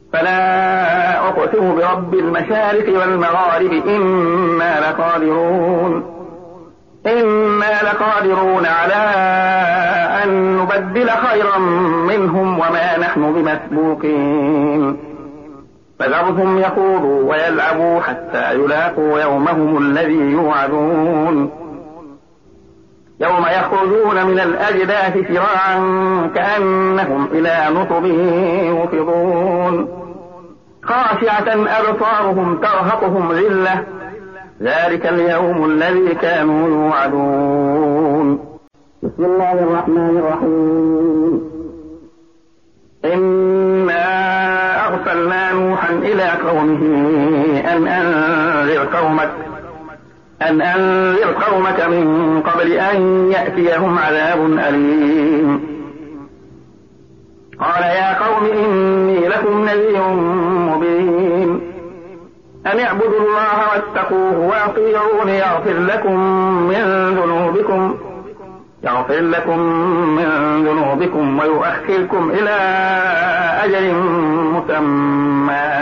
فلا أقسم برب المشارق والمغارب إنا لقادرون على أن نبدل خيرا منهم وما نحن بمسبوقين فذرهم يخوضوا ويلعبوا حتى يلاقوا يومهم الذي يوعدون يوم يخرجون من الأجداث سراعا كأنهم إلى نصب يوفضون خاشعة أبصارهم ترهقهم ذلة ذلك اليوم الذي كانوا يوعدون. بسم الله الرحمن الرحيم. إنا أرسلنا نوحا إلى قومه أن أنذر قومك من قبل أن يأتيهم عذاب أليم. قال يا قوم إني لكم نذير مبين أن اعبدوا الله واتقوه وأطيعون يغفر لكم من ذنوبكم ويؤخركم إلى أجل مسمى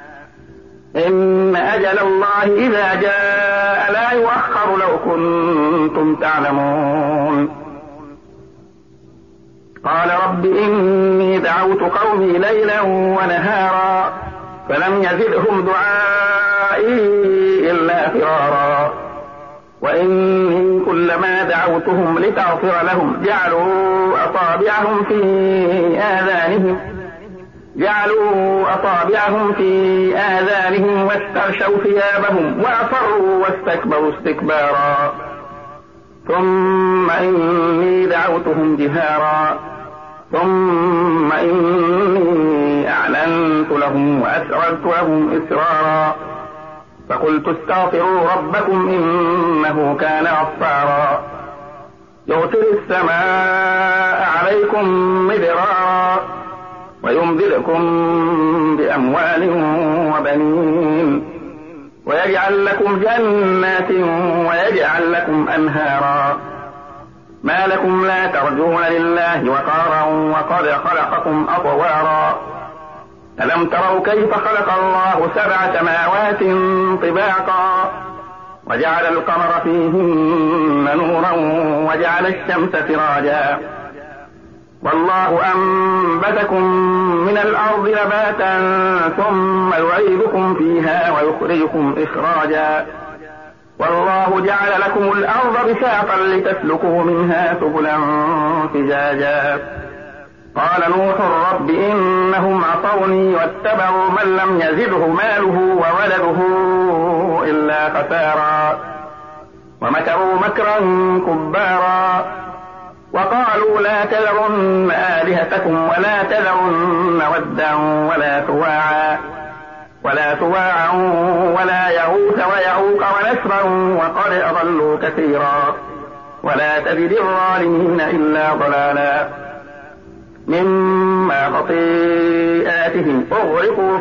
إن أجل الله إذا جاء لا يؤخر لو كنتم تعلمون. قال رب إني دعوت قومي ليلا ونهارا فلم يزدهم دعائي إلا فرارا وإني كلما دعوتهم لتغفر لهم جعلوا أصابعهم في آذانهم واستغشوا ثيابهم وأصروا واستكبروا استكبارا ثم إني دعوتهم جهارا ثم إني أعلنت لهم وأسررت لهم إسرارا فقلت استغفروا ربكم إنه كان غفارا يرسل السماء عليكم مدرارا ويمددكم بأموال وبنين ويجعل لكم جنات ويجعل لكم أنهارا ما لكم لا ترجون لله وقارا وقد خلقكم أطوارا ألم تروا كيف خلق الله 7 سماوات طباقا وجعل القمر فيهن نورا وجعل الشمس سراجا والله أنبتكم من الأرض نباتا ثم يعيدكم فيها ويخرجكم إخراجا والله جعل لكم الأرض بساطا لتسلكوا منها سبلا فجاجا قال نوح رب إنهم عصوني واتبعوا من لم يزده ماله وولده إلا خسارا ومكروا مكرا كبارا وقالوا لا تذرن آلهتكم ولا تذرن ودا ولا سواعا ولا يغوث ويعوق ونسرا وقد أضلوا كثيرا ولا تزد الظالمين إلا ضلالا مما خطيئاتهم أغرقوا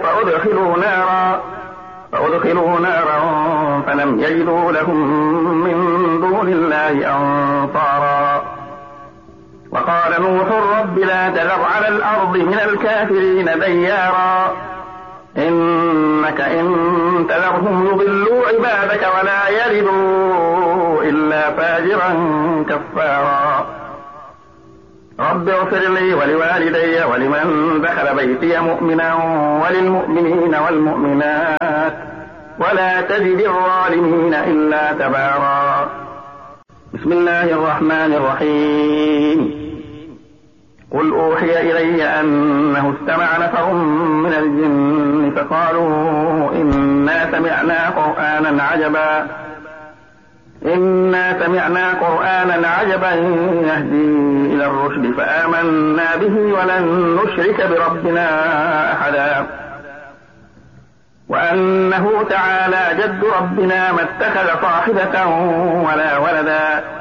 فأدخلوا نارا فلم يجدوا لهم من دون الله أنصارا وقال نوح رب لا تذر على الأرض من الكافرين ديارا إنك إن تذرهم يضلوا عبادك ولا يلدوا إلا فاجرا كفارا رب اغفر لي ولوالدي ولمن دخل بيتي مؤمنا وللمؤمنين والمؤمنات ولا تزد الظالمين إلا تبارا. بسم الله الرحمن الرحيم. قل أوحي إلي أنه استمع نفر من الجن فقالوا إنا سمعنا قرآنا عجبا يهدي إلى الرشد فآمنا به ولن نشرك بربنا أحدا وأنه تعالى جد ربنا ما اتخذ صاحبة ولا ولدا